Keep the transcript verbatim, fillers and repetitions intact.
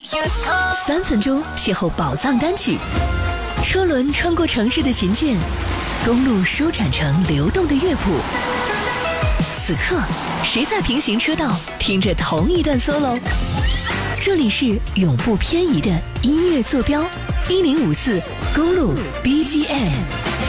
三分钟邂逅宝藏单曲，车轮穿过城市的琴键，公路舒展成流动的乐谱。此刻，谁在平行车道听着同一段 solo？ 这里是永不偏移的音乐坐标，一零五四公路 B G M。